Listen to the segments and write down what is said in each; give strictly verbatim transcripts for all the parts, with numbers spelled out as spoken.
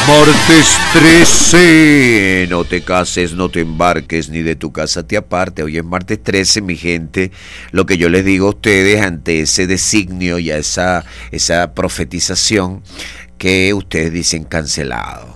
Martes trece, no te cases, no te embarques, ni de tu casa te aparte. Hoy es martes trece, mi gente. Lo que yo les digo a ustedes ante ese designio y a esa, esa profetización que ustedes dicen cancelado.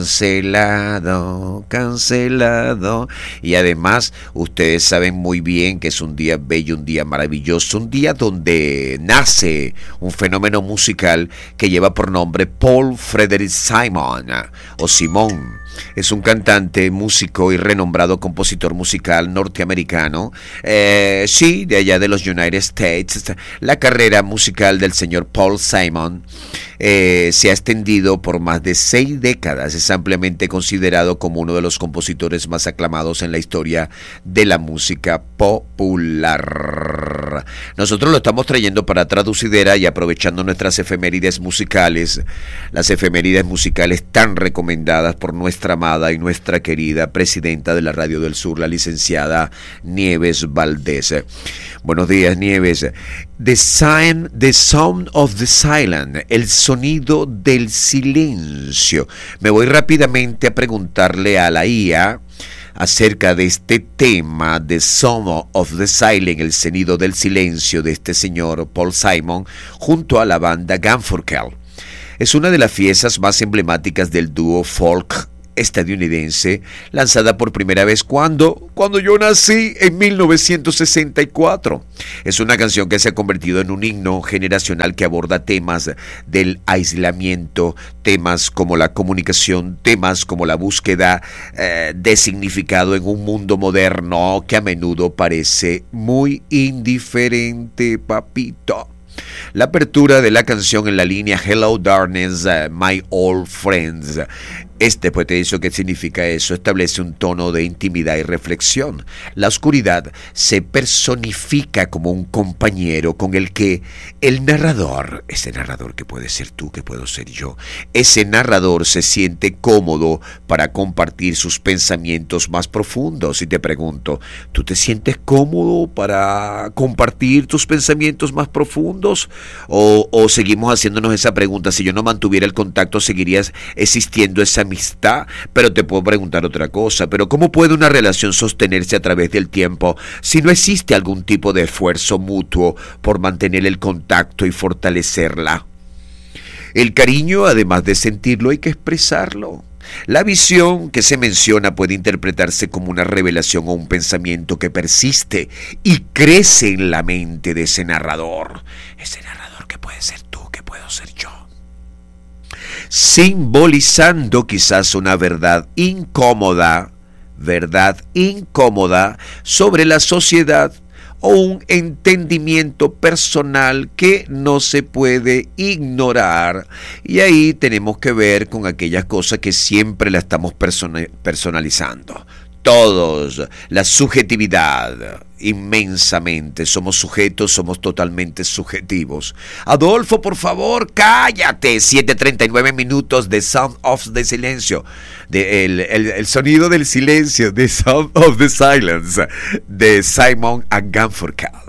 Cancelado, cancelado. Y además, ustedes saben muy bien que es un día bello, un día maravilloso, un día donde nace un fenómeno musical que lleva por nombre Paul Frederick Simon, o Simón. Es un cantante, músico y renombrado compositor musical norteamericano, eh, sí, de allá de los United States. La carrera musical del señor Paul Simon eh, se ha extendido por más de seis décadas. Es ampliamente considerado como uno de los compositores más aclamados en la historia de la música popular. Nosotros lo estamos trayendo para Traducidera y aprovechando nuestras efemérides musicales, las efemérides musicales tan recomendadas por nuestra amada y nuestra querida presidenta de la Radio del Sur, la licenciada Nieves Valdés. Buenos días, Nieves. The, sign, the Sound of the Silent, el sonido del silencio. Me voy rápidamente a preguntarle a la I A acerca de este tema de Sound of the Silent, el sonido del silencio de este señor Paul Simon, junto a la banda Garfunkel. Es una de las piezas más emblemáticas del dúo folk estadounidense, lanzada por primera vez cuando, cuando yo nací en mil novecientos sesenta y cuatro. Es una canción que se ha convertido en un himno generacional que aborda temas del aislamiento, temas como la comunicación, temas como la búsqueda eh, de significado en un mundo moderno que a menudo parece muy indiferente, papito. La apertura de la canción en la línea Hello Darkness, uh, My Old Friends. Este poetizo, ¿qué significa eso? Establece un tono de intimidad y reflexión. La oscuridad se personifica como un compañero con el que el narrador, ese narrador que puede ser tú, que puedo ser yo, ese narrador se siente cómodo para compartir sus pensamientos más profundos. Y te pregunto, ¿tú te sientes cómodo para compartir tus pensamientos más profundos? ¿O, o seguimos haciéndonos esa pregunta? Si yo no mantuviera el contacto, ¿seguirías existiendo esa amistad? Pero te puedo preguntar otra cosa, pero ¿cómo puede una relación sostenerse a través del tiempo si no existe algún tipo de esfuerzo mutuo por mantener el contacto y fortalecerla? El cariño, además de sentirlo, hay que expresarlo. La visión que se menciona puede interpretarse como una revelación o un pensamiento que persiste y crece en la mente de ese narrador. Ese narrador que puede ser tú, que puedo ser yo. Simbolizando quizás una verdad incómoda, verdad incómoda sobre la sociedad o un entendimiento personal que no se puede ignorar. Y ahí tenemos que ver con aquellas cosas que siempre la estamos persona- personalizando. Todos, la subjetividad, inmensamente, somos sujetos, somos totalmente subjetivos. Adolfo, por favor, cállate. siete treinta y nueve minutos de Sound of the Silencio, de el, el, el sonido del silencio, de Sound of the Silence, de Simon and Garfunkel.